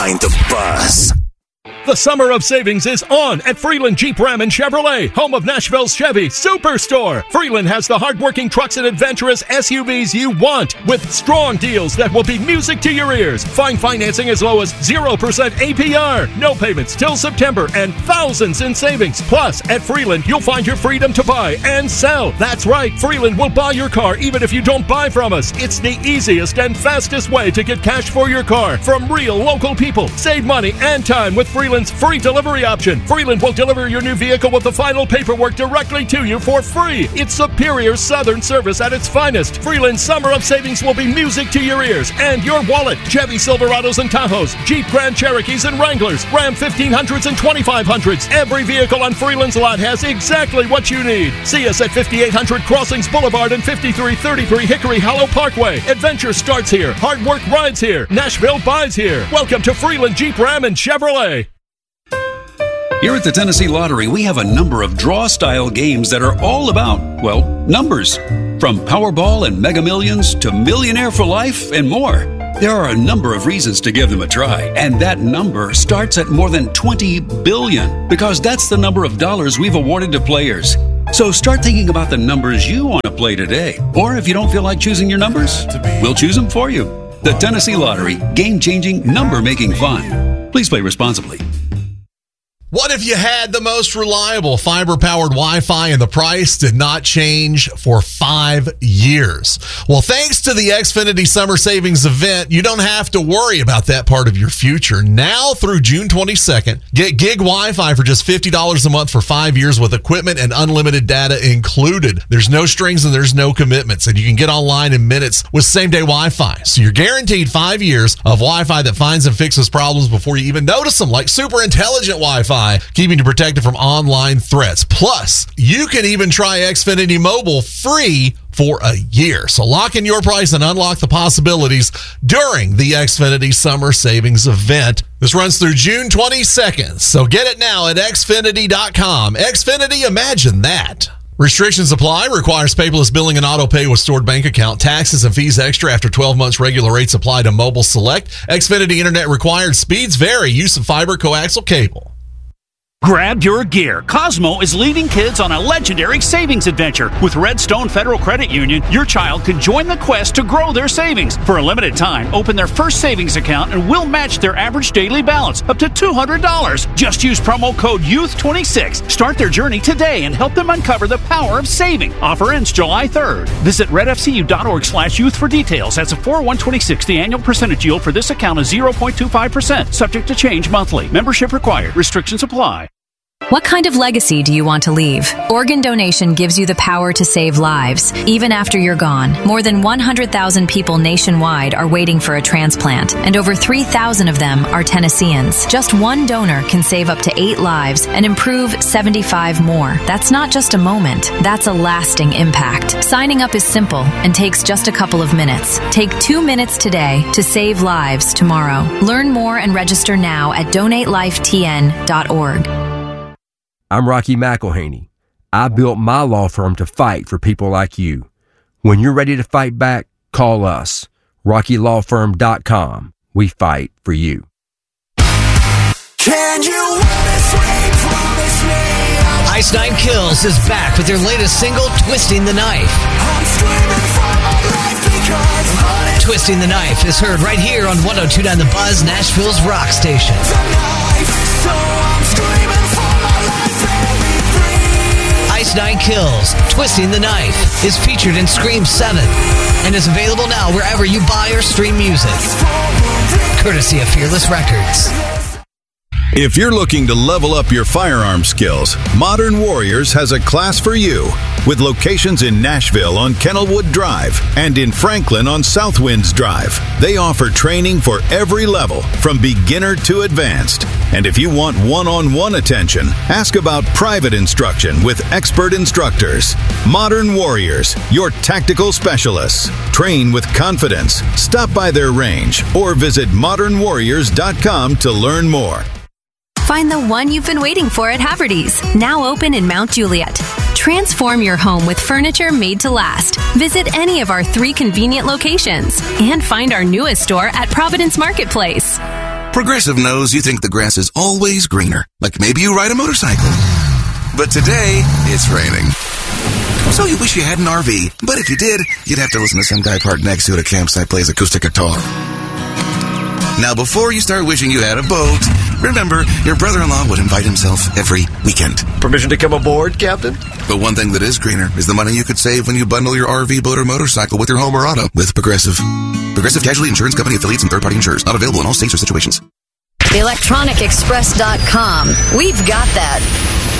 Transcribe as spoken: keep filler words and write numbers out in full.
Find the buzz. The summer of savings is on at Freeland Jeep Ram and Chevrolet, home of Nashville's Chevy Superstore. Freeland has the hardworking trucks and adventurous S U Vs you want, with strong deals that will be music to your ears. Find financing as low as zero percent A P R, no payments till September, and thousands in savings. Plus, at Freeland, you'll find your freedom to buy and sell. That's right, Freeland will buy your car even if you don't buy from us. It's the easiest and fastest way to get cash for your car from real local people. Save money and time with Freeland's free delivery option. Freeland will deliver your new vehicle with the final paperwork directly to you for free. It's superior Southern service at its finest. Freeland's summer of savings will be music to your ears and your wallet. Chevy Silverados and Tahoes, Jeep Grand Cherokees and Wranglers, Ram fifteen hundreds and twenty-five hundreds. Every vehicle on Freeland's lot has exactly what you need. See us at fifty-eight hundred Crossings Boulevard and fifty-three thirty-three Hickory Hollow Parkway. Adventure starts here. Hard work rides here. Nashville buys here. Welcome to Freeland Jeep Ram and Chevrolet. Here at the Tennessee Lottery, we have a number of draw-style games that are all about, well, numbers. From Powerball and Mega Millions to Millionaire for Life and more. There are a number of reasons to give them a try, and that number starts at more than twenty billion dollars, because that's the number of dollars we've awarded to players. So start thinking about the numbers you want to play today. Or if you don't feel like choosing your numbers, we'll choose them for you. The Tennessee Lottery, game-changing, number-making fun. Please play responsibly. What if you had the most reliable fiber-powered Wi-Fi and the price did not change for five years? Well, thanks to the Xfinity Summer Savings Event, you don't have to worry about that part of your future. Now through June twenty-second, get gig Wi-Fi for just fifty dollars a month for five years with equipment and unlimited data included. There's no strings and there's no commitments, and you can get online in minutes with same-day Wi-Fi. So you're guaranteed five years of Wi-Fi that finds and fixes problems before you even notice them, like super intelligent Wi-Fi, keeping you protected from online threats. Plus, you can even try Xfinity Mobile free for a year. So lock in your price and unlock the possibilities during the Xfinity Summer Savings Event. This runs through June twenty-second. So get it now at Xfinity dot com. Xfinity, imagine that. Restrictions apply. Requires paperless billing and auto pay with stored bank account. Taxes and fees extra after twelve months. Regular rates apply to mobile select. Xfinity Internet required. Speeds vary. Use of fiber coaxial cable. Grab your gear. Cosmo is leading kids on a legendary savings adventure. With Redstone Federal Credit Union, your child can join the quest to grow their savings. For a limited time, open their first savings account and we'll match their average daily balance up to two hundred dollars. Just use promo code youth twenty-six. Start their journey today and help them uncover the power of saving. Offer ends July third. Visit redfcu.org slash youth for details. That's a four oh one twenty-six. The annual percentage yield for this account is zero point two five percent. Subject to change monthly. Membership required. Restrictions apply. What kind of legacy do you want to leave? Organ donation gives you the power to save lives, even after you're gone. More than one hundred thousand people nationwide are waiting for a transplant, and over three thousand of them are Tennesseans. Just one donor can save up to eight lives and improve seventy-five more. That's not just a moment, that's a lasting impact. Signing up is simple and takes just a couple of minutes. Take two minutes today to save lives tomorrow. Learn more and register now at donate life t n dot org. I'm Rocky McElhaney. I built my law firm to fight for people like you. When you're ready to fight back, call us. rocky law firm dot com. We fight for you. Can you honestly promise me? Ice Nine Kills is back with their latest single, Twisting the Knife. I'm screaming for my life because honest Twisting the Knife is heard right here on one oh two point nine The Buzz, Nashville's rock station. the knife, so I'm screaming for my life and be free. Ice Nine Kills, Twisting the Knife is featured in Scream seven and is available now wherever you buy or stream music. Courtesy of Fearless Records. If you're looking to level up your firearm skills, Modern Warriors has a class for you. With locations in Nashville on Kennelwood Drive and in Franklin on Southwinds Drive, they offer training for every level, from beginner to advanced. And if you want one-on-one attention, ask about private instruction with expert instructors. Modern Warriors, your tactical specialists. Train with confidence. Stop by their range or visit modern warriors dot com to learn more. Find the one you've been waiting for at Haverty's, now open in Mount Juliet. Transform your home with furniture made to last. Visit any of our three convenient locations and find our newest store at Providence Marketplace. Progressive knows you think the grass is always greener, like maybe you ride a motorcycle. But today, it's raining. So you wish you had an R V, but if you did, you'd have to listen to some guy parked next to it at a campsite plays acoustic guitar. Now, before you start wishing you had a boat, remember, your brother-in-law would invite himself every weekend. Permission to come aboard, Captain? But one thing that is greener is the money you could save when you bundle your R V, boat, or motorcycle with your home or auto with Progressive. Progressive Casualty Insurance Company affiliates and third-party insurers. Not available in all states or situations. the electronic express dot com. We've got that.